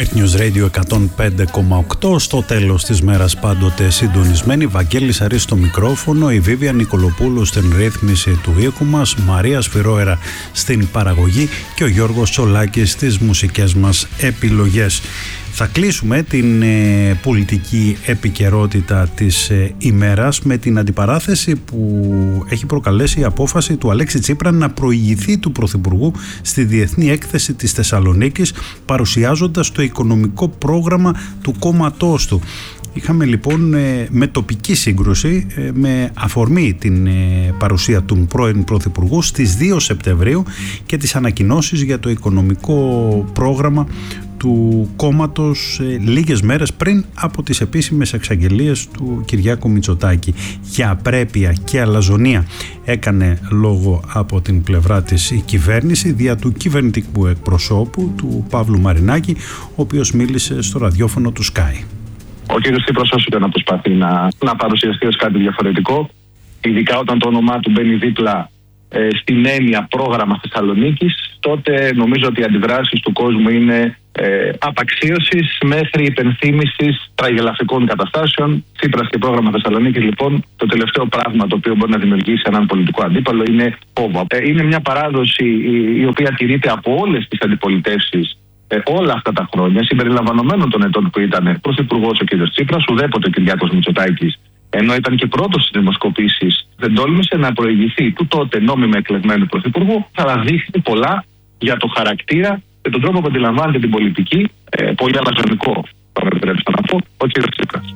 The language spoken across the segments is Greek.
Earth News Radio 105,8. Στο τέλος της μέρας πάντοτε συντονισμένοι. Βαγγέλης Αρής στο μικρόφωνο, η Βίβια Νικολοπούλου στην ρύθμιση του ήχου μας, Μαρία Σφυρόερα στην παραγωγή και ο Γιώργος Τσολάκης στις μουσικές μας επιλογές. Θα κλείσουμε την πολιτική επικαιρότητα της ημέρας με την αντιπαράθεση που έχει προκαλέσει η απόφαση του Αλέξη Τσίπρα να προηγηθεί του Πρωθυπουργού στη Διεθνή Έκθεση της Θεσσαλονίκης, παρουσιάζοντας το οικονομικό πρόγραμμα του κόμματός του. Είχαμε λοιπόν με τοπική σύγκρουση με αφορμή την παρουσία του πρώην Πρωθυπουργού στις 2 Σεπτεμβρίου και τις ανακοινώσεις για το οικονομικό πρόγραμμα του κόμματος λίγες μέρες πριν από τις επίσημες εξαγγελίες του Κυριάκου Μητσοτάκη. Για απρέπεια και αλαζονία έκανε λόγο από την πλευρά της η κυβέρνηση δια του κυβερνητικού εκπροσώπου του Παύλου Μαρινάκη, ο οποίος μίλησε στο ραδιόφωνο του Sky. Ο κ. Τσίπρας όσο και να προσπαθεί να παρουσιαστεί ως κάτι διαφορετικό, ειδικά όταν το όνομά του μπαίνει δίπλα στην έννοια πρόγραμμα Θεσσαλονίκης, τότε νομίζω ότι οι αντιδράσεις του κόσμου είναι απαξίωσης μέχρι υπενθύμησης τραγελαφικών καταστάσεων. Τσίπρας και πρόγραμμα Θεσσαλονίκης, λοιπόν, το τελευταίο πράγμα το οποίο μπορεί να δημιουργήσει έναν πολιτικό αντίπαλο είναι φόβο. Είναι μια παράδοση η οποία τηρείται από όλες τις αντιπολιτεύσεις όλα αυτά τα χρόνια, συμπεριλαμβανομένων των ετών που ήταν πρωθυπουργός ο κ. Τσίπρας, ουδέποτε ο Κυριάκος Μητσοτάκης, ενώ ήταν και πρώτος στις δημοσκοπήσεις, δεν τόλμησε να προηγηθεί του τότε νόμιμα εκλεγμένου πρωθυπουργού, θα δείχνει πολλά για το χαρακτήρα και τον τρόπο που αντιλαμβάνεται την πολιτική, πολύ αλαζονικό, θα με επιτρέψετε να πω, ο κ. Τσίπρας.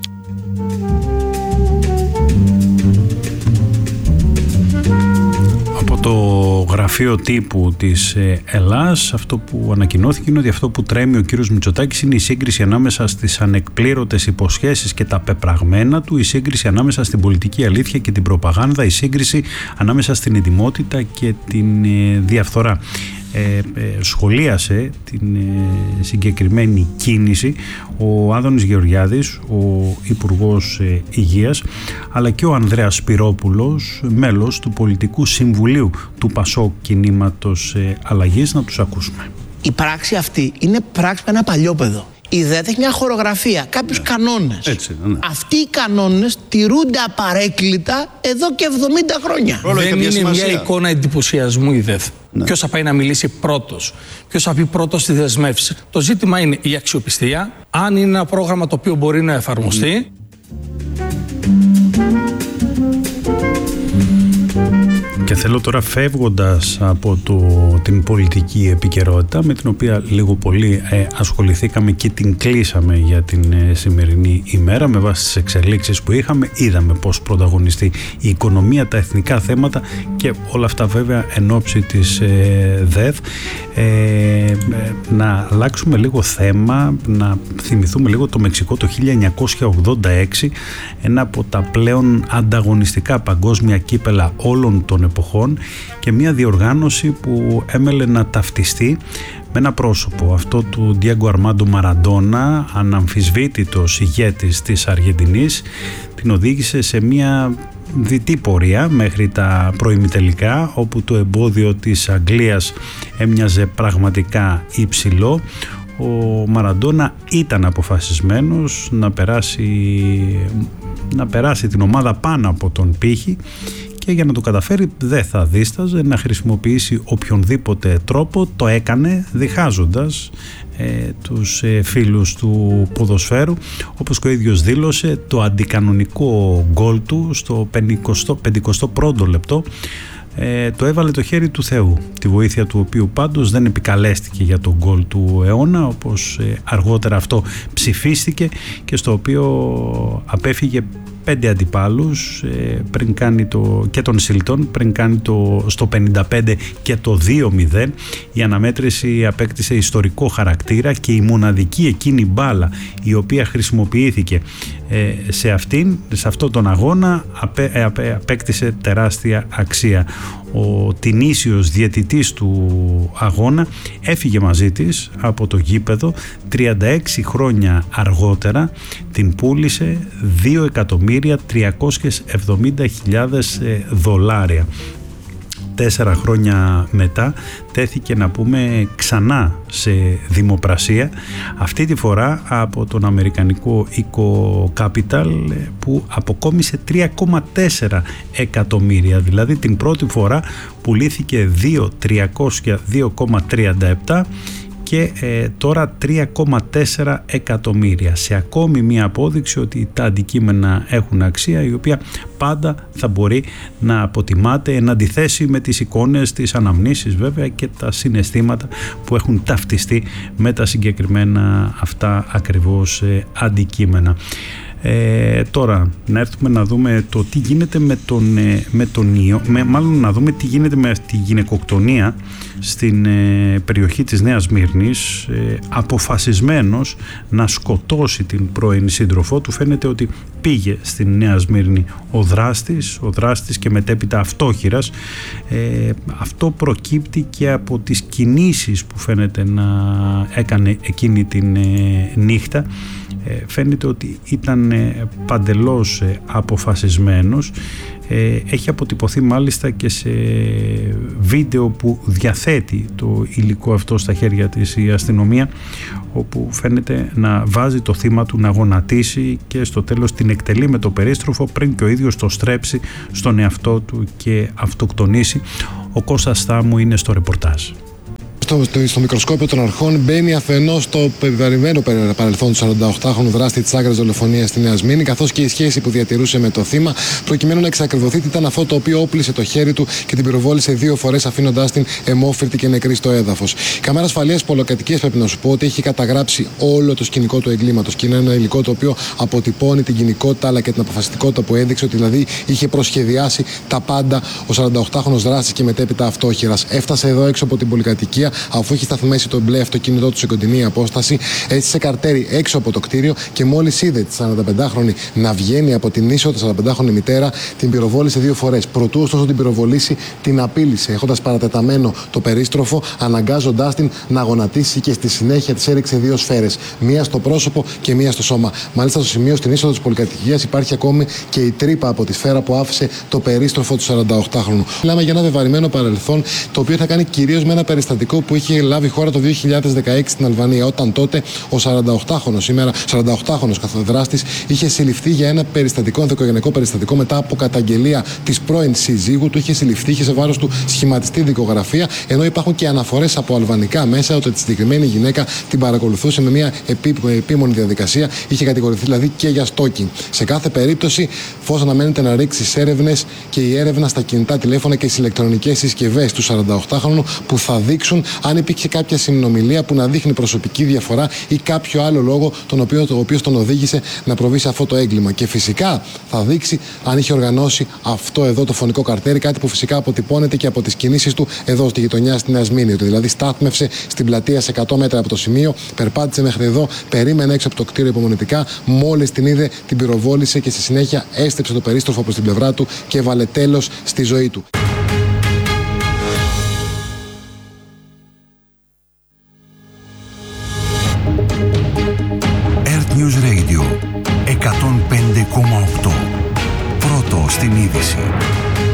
Το γραφείο τύπου της Ελλάς, αυτό που ανακοινώθηκε είναι ότι αυτό που τρέμει ο κύριος Μητσοτάκης είναι η σύγκριση ανάμεσα στις ανεκπλήρωτες υποσχέσεις και τα πεπραγμένα του, η σύγκριση ανάμεσα στην πολιτική αλήθεια και την προπαγάνδα, η σύγκριση ανάμεσα στην ετοιμότητα και την διαφθορά. Σχολίασε την συγκεκριμένη κίνηση ο Άδωνης Γεωργιάδης, ο Υπουργός Υγείας, αλλά και ο Ανδρέας Σπυρόπουλος, μέλος του Πολιτικού Συμβουλίου του ΠΑΣΟΚ Κινήματος Αλλαγής. Να τους ακούσουμε. Η πράξη αυτή είναι πράξη με ένα παλιόπαιδο. Η ΔΕΘ έχει μια χορογραφία, κάποιους κανόνες. Έτσι, ναι. Αυτοί οι κανόνες τηρούνται απαρέκκλητα εδώ και 70 χρόνια. Δεν είναι μια εικόνα εντυπωσιασμού η ΔΕΘ. Ναι. Ποιος θα πάει να μιλήσει πρώτος, ποιος θα πει πρώτος στη δεσμεύση. Το ζήτημα είναι η αξιοπιστία, αν είναι ένα πρόγραμμα το οποίο μπορεί να εφαρμοστεί. Και θέλω τώρα, φεύγοντας από την πολιτική επικαιρότητα, με την οποία λίγο πολύ ασχοληθήκαμε και την κλείσαμε για την σημερινή ημέρα, με βάση τις εξελίξεις που είχαμε, είδαμε πώς πρωταγωνιστεί η οικονομία, τα εθνικά θέματα και όλα αυτά βέβαια εν ώψη της ΔΕΘ. Να αλλάξουμε λίγο θέμα, να θυμηθούμε λίγο το Μεξικό το 1986, ένα από τα πλέον ανταγωνιστικά παγκόσμια κύπελα όλων των εποχών και μια διοργάνωση που έμελε να ταυτιστεί με ένα πρόσωπο, αυτό του Ντιέγκο Αρμάντο Μαραντόνα, αναμφισβήτητος ηγέτης της Αργεντινής. Την οδήγησε σε μια διτή πορεία μέχρι τα προημιτελικά, όπου το εμπόδιο της Αγγλίας έμοιαζε πραγματικά υψηλό. Ο Μαραντόνα ήταν αποφασισμένος να περάσει την ομάδα πάνω από τον πύχη και για να το καταφέρει δεν θα δίσταζε να χρησιμοποιήσει οποιονδήποτε τρόπο. Το έκανε διχάζοντας τους φίλους του ποδοσφαίρου, όπως και ο ίδιος δήλωσε. Το αντικανονικό γκολ του στο 51ο λεπτό το έβαλε το χέρι του Θεού, τη βοήθεια του οποίου πάντως δεν επικαλέστηκε για τον γκολ του αιώνα, όπως αργότερα αυτό ψηφίστηκε και στο οποίο απέφυγε 5 αντιπάλους πριν κάνει και των Σιλτών πριν κάνει στο 55 και το 2-0. Η αναμέτρηση απέκτησε ιστορικό χαρακτήρα και η μοναδική εκείνη μπάλα η οποία χρησιμοποιήθηκε σε αυτόν τον αγώνα απέκτησε τεράστια αξία. Ο τινήσιος διαιτητής του αγώνα έφυγε μαζί της από το γήπεδο. 36 χρόνια αργότερα την πούλησε $2.370.000. 4 χρόνια μετά τέθηκε, να πούμε, ξανά σε δημοπρασία, αυτή τη φορά από τον αμερικανικό οίκο Capital, που αποκόμισε 3,4 εκατομμύρια, δηλαδή την πρώτη φορά πουλήθηκε 2.302,37 και τώρα 3,4 εκατομμύρια, σε ακόμη μία απόδειξη ότι τα αντικείμενα έχουν αξία, η οποία πάντα θα μπορεί να αποτιμάται εν αντιθέσει με τις εικόνες, τις αναμνήσεις βέβαια και τα συναισθήματα που έχουν ταυτιστεί με τα συγκεκριμένα αυτά ακριβώς αντικείμενα. Τώρα να έρθουμε να δούμε το τι γίνεται με τον ιό, μάλλον να δούμε τι γίνεται με τη γυναικοκτονία στην περιοχή της Νέας Σμύρνης. Αποφασισμένος να σκοτώσει την πρώην σύντροφό του, φαίνεται ότι πήγε στην Νέα Σμύρνη ο δράστης και μετέπειτα αυτόχειρας. Αυτό προκύπτει και από τις κινήσεις που φαίνεται να έκανε εκείνη την νύχτα. Φαίνεται ότι ήταν παντελώς αποφασισμένος. Έχει αποτυπωθεί μάλιστα και σε βίντεο που διαθέτει το υλικό αυτό στα χέρια της η αστυνομία, όπου φαίνεται να βάζει το θύμα του να γονατίσει και στο τέλος την εκτελεί με το περίστροφο πριν και ο ίδιος το στρέψει στον εαυτό του και αυτοκτονήσει. Ο Κώστας Στάμου είναι στο ρεπορτάζ. Στο μικροσκόπιο των αρχών μπαίνει αφενός το περιβαρημένο παρελθόν του 48χρονου δράστη της άγριας δολοφονίας στη Νέα Σμύρνη, καθώς και η σχέση που διατηρούσε με το θύμα, προκειμένου να εξακριβωθεί τι ήταν αυτό το οποίο όπλησε το χέρι του και την πυροβόλησε 2 φορές, αφήνοντάς την αιμόφυρτη και νεκρή στο έδαφος. Η κάμερα ασφαλείας πολυκατοικίας, πρέπει να σου πω, ότι έχει καταγράψει όλο το σκηνικό του εγκλήματος και είναι ένα υλικό το οποίο αποτυπώνει την κοινικότητα αλλά και την αποφασιστικότητα που έδειξε, ότι δηλαδή είχε προσχεδιάσει τα πάντα ο 48χρονος δράστης και μετέπειτα αυτόχειρας. Έφτασε εδώ έξω από την πολυκατοικία, αφού έχει σταθμίσει το μπλε αυτοκίνητό του σε κοντινή απόσταση, έστησε καρτέρι έξω από το κτίριο και μόλις είδε τη 45χρονη να βγαίνει από την είσοδο, τη 45χρονη μητέρα, την πυροβόλησε 2 φορές. Προτού ωστόσο την πυροβολήσει, την απείλησε, έχοντας παρατεταμένο το περίστροφο, αναγκάζοντάς την να γονατίσει και στη συνέχεια της έριξε 2 σφαίρες. Μία στο πρόσωπο και μία στο σώμα. Μάλιστα, στο σημείο στην είσοδο της πολυκατοικίας υπάρχει ακόμη και η τρύπα από τη σφαίρα που άφησε το περίστροφο του 48χρονου. Μιλάμε για ένα βεβαρημένο παρελθόν, το οποίο θα κάνει κυρίως με ένα περιστατικό που είχε λάβει χώρα το 2016 στην Αλβανία, όταν τότε ο 48χρονος καθοδράστης είχε συλληφθεί για ένα περιστατικό, ενδοοικογενειακό περιστατικό, μετά από καταγγελία της πρώην σύζυγου του. Είχε συλληφθεί, είχε σε βάρος του σχηματιστεί δικογραφία, ενώ υπάρχουν και αναφορές από αλβανικά μέσα ότι τη συγκεκριμένη γυναίκα την παρακολουθούσε με μια επίμονη διαδικασία, είχε κατηγορηθεί δηλαδή και για stalking. Σε κάθε περίπτωση, φως αναμένεται να ρίξει έρευνες και η έρευνα στα κινητά τηλέφωνα και στις ηλεκτρονικές συσκευές του 48χρονου, που θα δείξουν αν υπήρχε κάποια συνομιλία που να δείχνει προσωπική διαφορά ή κάποιο άλλο λόγο ο οποίος τον οδήγησε να προβεί σε αυτό το έγκλημα. Και φυσικά θα δείξει αν είχε οργανώσει αυτό εδώ το φωνικό καρτέρι, κάτι που φυσικά αποτυπώνεται και από τις κινήσεις του εδώ στη γειτονιά στη Νέα Σμύρνη. Δηλαδή στάθμευσε στην πλατεία σε 100 μέτρα από το σημείο, περπάτησε μέχρι εδώ, περίμενε έξω από το κτίριο υπομονετικά, μόλις την είδε, την πυροβόλησε και στη συνέχεια έστρεψε το περίστροφο προς την πλευρά του και έβαλε τέλος στη ζωή του.